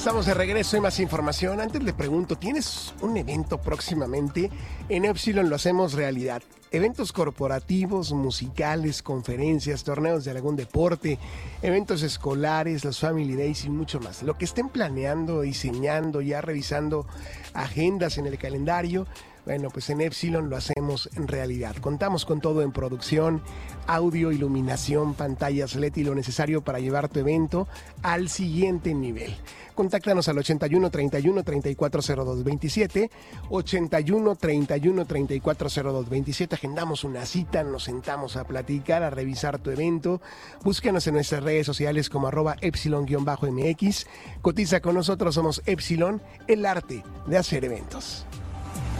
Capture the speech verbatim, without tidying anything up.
Estamos de regreso y más información. Antes le pregunto, ¿tienes un evento próximamente? En Epsilon lo hacemos realidad. Eventos corporativos, musicales, conferencias, torneos de algún deporte, eventos escolares, los Family Days y mucho más. Lo que estén planeando, diseñando, ya revisando agendas en el calendario, bueno, pues en Epsilon lo hacemos en realidad. Contamos con todo en producción, audio, iluminación, pantallas L E D y lo necesario para llevar tu evento al siguiente nivel. Contáctanos al ochenta y uno, treinta y uno, treinta y cuatro cero dos veintisiete, ochenta y uno, treinta y uno, treinta y cuatro cero dos veintisiete. Agendamos una cita, nos sentamos a platicar, a revisar tu evento. Búscanos en nuestras redes sociales como arroba epsilon-mx. Cotiza con nosotros, somos Epsilon, el arte de hacer eventos.